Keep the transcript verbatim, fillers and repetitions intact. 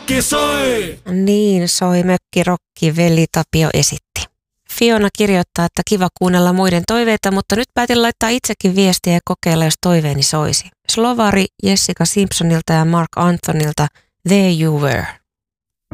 Mökkirokki soi! Niin soi Mökkirokki, veli Tapio esitti. Fiona kirjoittaa, että kiva kuunnella muiden toiveita, mutta nyt päätin laittaa itsekin viestiä ja kokeilla, jos toiveeni soisi. Slovari Jessica Simpsonilta ja Mark Anthonylta There You Were.